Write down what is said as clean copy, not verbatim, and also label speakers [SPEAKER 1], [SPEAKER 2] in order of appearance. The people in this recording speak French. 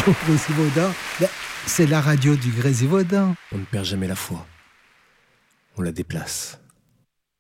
[SPEAKER 1] radio Grésivaudan. Ben, c'est la radio du Grésivaudan.
[SPEAKER 2] On ne perd jamais la foi. On la déplace.